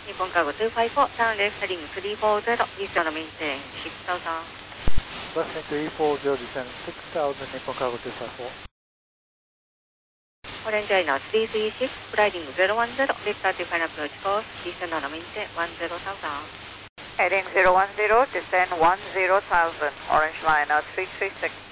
Nippon Cargo 254, turn left heading 340, Eastern maintain 6000. Left heading 340, descend 6000, Nippon Cargo 254. Orange Liner 336, gliding 010, left 30 final approach course, Eastern maintain 10,000. Heading 010, descend 10,000, Orange Liner 336.